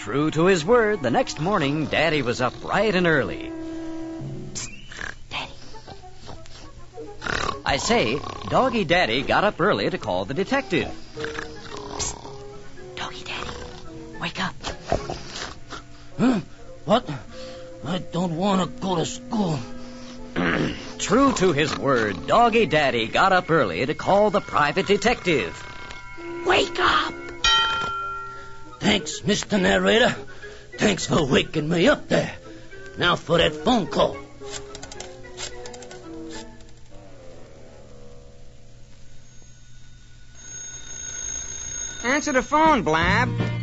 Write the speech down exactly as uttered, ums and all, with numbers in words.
True to his word, the next morning, Daddy was up bright and early. Psst, Daddy. I say, Doggy Daddy got up early to call the detective. Psst, Doggy Daddy, wake up. Huh? What? I don't want to go to school. True to his word, Doggy Daddy got up early to call the private detective. Wake up! Thanks, Mister Narrator. Thanks for waking me up there. Now for that phone call. Answer the phone, Blab.